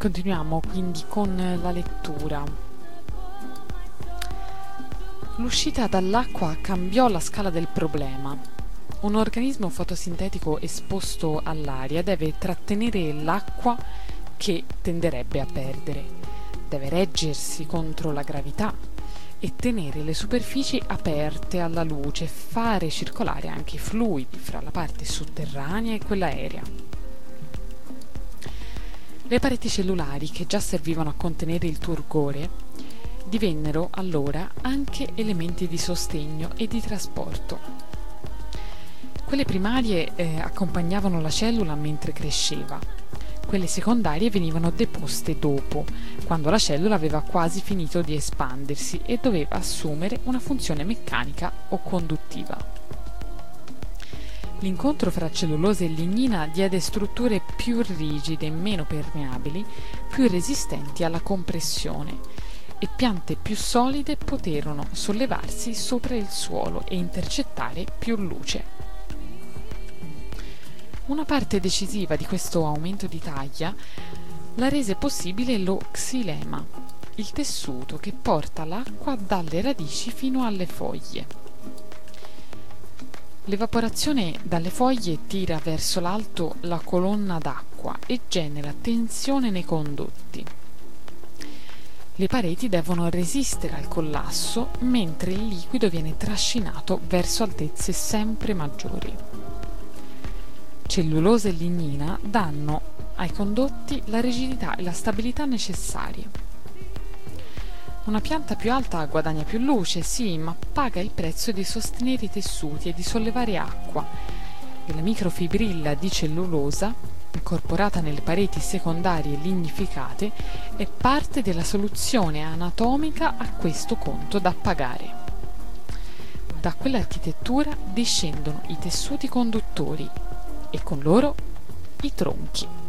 Continuiamo quindi con la lettura. L'uscita dall'acqua cambiò la scala del problema. Un organismo fotosintetico esposto all'aria deve trattenere l'acqua che tenderebbe a perdere, deve reggersi contro la gravità e tenere le superfici aperte alla luce, fare circolare anche i fluidi fra la parte sotterranea e quella aerea. Le pareti cellulari, che già servivano a contenere il turgore, divennero allora anche elementi di sostegno e di trasporto. Quelle primarie accompagnavano la cellula mentre cresceva, quelle secondarie venivano deposte dopo, quando la cellula aveva quasi finito di espandersi e doveva assumere una funzione meccanica o conduttiva. L'incontro fra cellulosa e lignina diede strutture più rigide e meno permeabili, più resistenti alla compressione, e piante più solide poterono sollevarsi sopra il suolo e intercettare più luce. Una parte decisiva di questo aumento di taglia la rese possibile lo xilema, il tessuto che porta l'acqua dalle radici fino alle foglie. L'evaporazione dalle foglie tira verso l'alto la colonna d'acqua e genera tensione nei condotti. Le pareti devono resistere al collasso mentre il liquido viene trascinato verso altezze sempre maggiori. Cellulosa e lignina danno ai condotti la rigidità e la stabilità necessarie. Una pianta più alta guadagna più luce, sì, ma paga il prezzo di sostenere i tessuti e di sollevare acqua. E la microfibrilla di cellulosa, incorporata nelle pareti secondarie lignificate, è parte della soluzione anatomica a questo conto da pagare. Da quell'architettura discendono i tessuti conduttori e con loro i tronchi.